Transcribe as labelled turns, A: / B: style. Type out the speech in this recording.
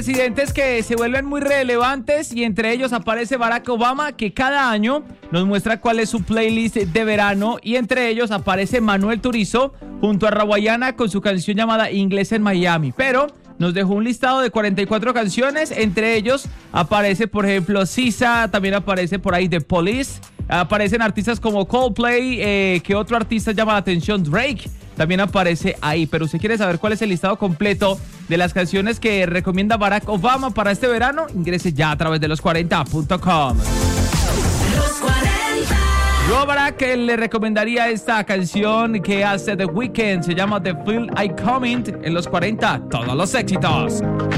A: Presidentes que se vuelven muy relevantes y entre ellos aparece Barack Obama, que cada año nos muestra cuál es su playlist de verano, y entre ellos aparece Manuel Turizo junto a Rawayana con su canción llamada Inglés en Miami, pero nos dejó un listado de 44 canciones, entre ellos aparece por ejemplo SZA, también aparece por ahí The Police, aparecen artistas como Coldplay, que otro artista llama la atención, Drake, también aparece ahí. Pero usted quiere saber cuál es el listado completo de las canciones que recomienda Barack Obama para este verano, ingrese ya a través de los40.com. Yo a Barack le recomendaría esta canción que hace The Weeknd, se llama The Feel I Coming, en los 40, todos los éxitos.